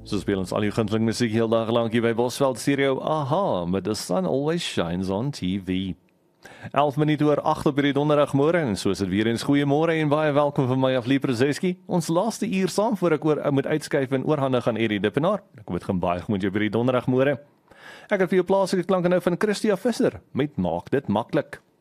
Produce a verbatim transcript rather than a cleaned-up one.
So speel ons al die gunsteling musiek heel dag lang hier by Bosveld Stereo. Aha, but the sun always shines on T V. elf minute oor agt op hierdie donderdagmôre en so is dit weer eens goeiemôre en baie welkom van my af Lieprezeski. Ons laaste uur saam voor ek oor moet uitskuif en oorhandig aan Eddie Dippenaar. Ek hoop dit gaan baie goed met jou hierdie donderdagmôre. Ek het vir jou plaaslike klanke nou van Christia Visser met Maak dit maklik.